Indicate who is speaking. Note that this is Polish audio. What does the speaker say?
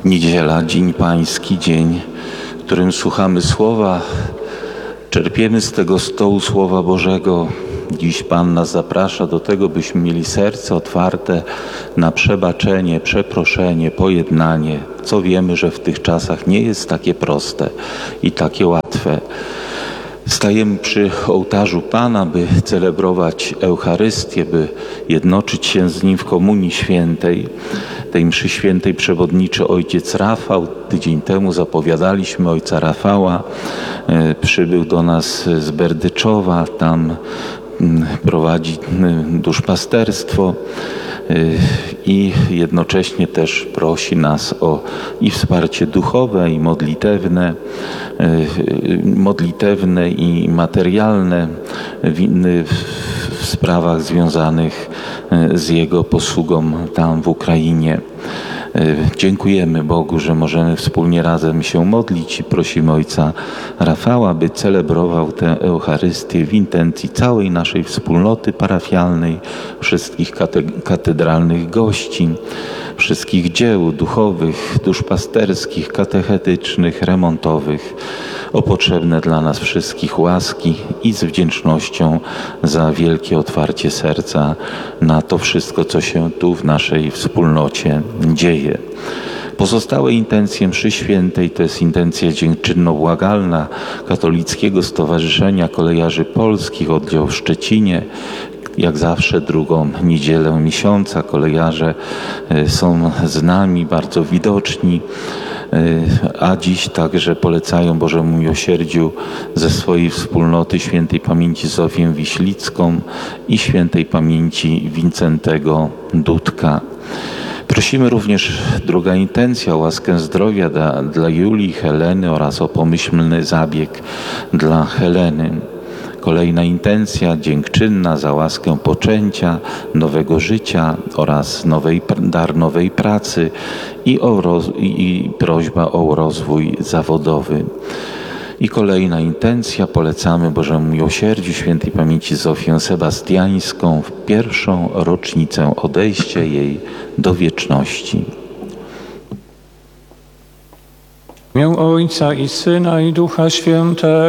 Speaker 1: Niedziela, Dzień Pański, dzień, w którym słuchamy Słowa, czerpiemy z tego stołu Słowa Bożego. Dziś Pan nas zaprasza do tego, byśmy mieli serce otwarte na przebaczenie, przeproszenie, pojednanie, co wiemy, że w tych czasach nie jest takie proste i takie łatwe. Stajemy przy ołtarzu Pana, by celebrować Eucharystię, by jednoczyć się z Nim w Komunii Świętej. Tej mszy świętej przewodniczy ojciec Rafał. Tydzień temu zapowiadaliśmy ojca Rafała. Przybył do nas z Berdyczowa, tam prowadzi duszpasterstwo i jednocześnie też prosi nas o i wsparcie duchowe, i modlitewne i materialne w sprawach związanych z jego posługą tam w Ukrainie. Dziękujemy Bogu, że możemy wspólnie razem się modlić i prosimy ojca Rafała, by celebrował tę Eucharystię w intencji całej naszej wspólnoty parafialnej, wszystkich katedralnych gości, wszystkich dzieł duchowych, duszpasterskich, katechetycznych, remontowych, o potrzebne dla nas wszystkich łaski i z wdzięcznością za wielkie otwarcie serca na to wszystko, co się tu w naszej wspólnocie dzieje. Pozostałe intencje mszy świętej to jest intencja dziękczynno-błagalna Katolickiego Stowarzyszenia Kolejarzy Polskich, oddział w Szczecinie. Jak zawsze drugą niedzielę miesiąca kolejarze są z nami, bardzo widoczni, a dziś także polecają Bożemu Miłosierdziu ze swojej wspólnoty świętej pamięci Zofię Wiślicką i świętej pamięci Wincentego Dudka. Prosimy również, druga intencja, o łaskę zdrowia dla Julii, Heleny oraz o pomyślny zabieg dla Heleny. Kolejna intencja dziękczynna za łaskę poczęcia, nowego życia oraz dar nowej pracy i prośba o rozwój zawodowy. I kolejna intencja, polecamy Bożemu Miłosierdziu świętej pamięci Zofię Sebastiańską w pierwszą rocznicę odejścia jej do wieczności.
Speaker 2: W imię Ojca i Syna i Ducha Świętego.